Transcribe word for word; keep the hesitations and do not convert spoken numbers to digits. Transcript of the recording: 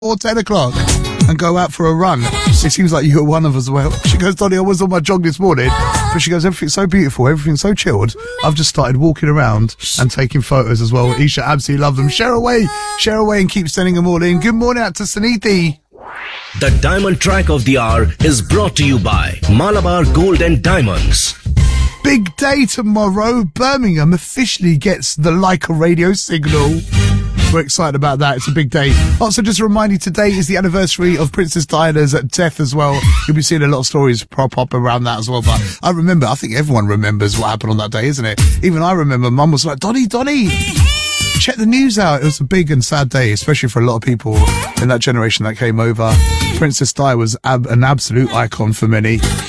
or ten o'clock and go out for a run. It seems like you're one of us as well. She goes, Donny, I was on my jog this morning, but she goes, everything's so beautiful, everything's so chilled. I've just started walking around and taking photos as well. Isha absolutely loves them. Share away, share away and keep sending them all in. Good morning out to Suniti. The Diamond Track of the Hour is brought to you by Malabar Gold and Diamonds. Big day tomorrow. Birmingham officially gets the Leica radio signal. We're excited about that. It's a big day. Also, just a reminder, today is the anniversary of Princess Diana's death as well. You'll be seeing a lot of stories pop up around that as well. But I remember, I think everyone remembers what happened on that day, isn't it? Even I remember Mum was like, Donny, Donny, check the news out. It was a big and sad day, especially for a lot of people in that generation that came over. Princess Di was ab- an absolute icon for many.